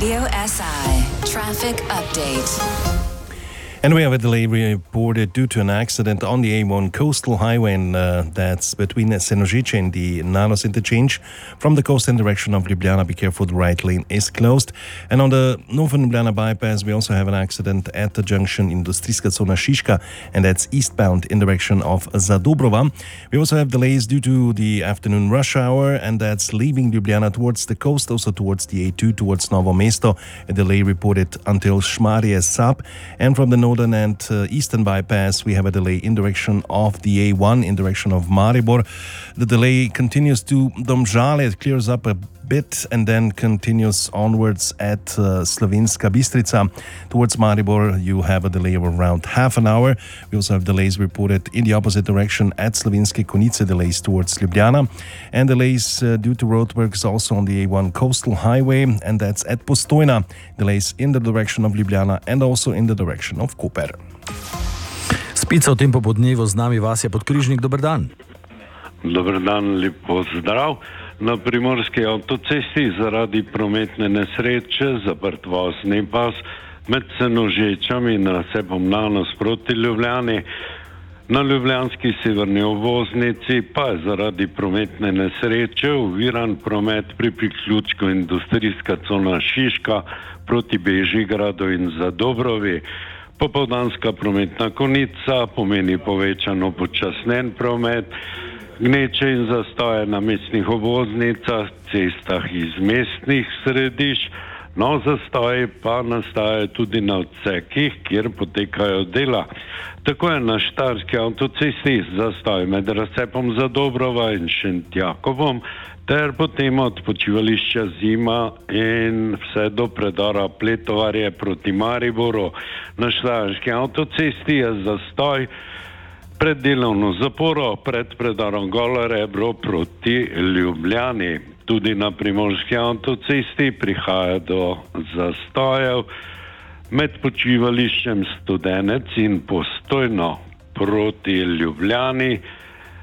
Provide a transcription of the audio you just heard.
Radio SI Traffic Update. And we have a delay reported due to an accident on the A1 coastal highway, and that's between Senožice and the Nalos interchange. From the coast in direction of Ljubljana, be careful, the right lane is closed. And on the northern Ljubljana bypass, we also have an accident at the junction Industrijska zona Šiška, and that's eastbound in direction of Zadobrova. We also have delays due to the afternoon rush hour, and that's leaving Ljubljana towards the coast, also towards the A2, towards Novo Mesto. A delay reported until Šmarje Sap. And from the northern and eastern bypass, we have a delay in direction of the A1 in direction of Maribor. The delay continues to Domžale. It clears up a bit and then continues onwards at Slovenska Bistrica. Towards Maribor, you have a delay of around half an hour. We also have delays reported in the opposite direction at Slovenske Konjice, delays towards Ljubljana, and delays due to roadworks also on the A1 coastal highway, and that's at Postojna. Delays in the direction of Ljubljana and also in the direction of Koper. Spica v tem popodnevu z nami Vasja Podkrižnik. Dober dan. Dober dan, lep pozdrav. Na primorski avtocesti zaradi prometne nesreče zaprt vozni pas med Senožečami in razcepom Nalos proti Ljubljani. Na ljubljanski severni obvoznici pa je zaradi prometne nesreče oviran promet pri priključku Industrijska cona Šiška proti Bežigradu in Zadobrovi. Popoldanska prometna konica pomeni povečano počasnen promet, gneče in zastoje na mestnih obvoznicah, cestah iz mestnih središč, no zastoji pa nastajajo tudi na odsekih, kjer potekajo dela. Tako je na Štajerski avtocesti zastoj med razcepom Zadobrova in Šentjakovom, ter potem od počivališča Zima in vse do predora Pletovarje proti Mariboru. Na Štajerski avtocesti je zastoj pred delovno zaporo, pred predorom Golo Rebro proti Ljubljani. Tudi na primorski avtocesti prihaja do zastojev med počivališčem Studenec in Postojno proti Ljubljani.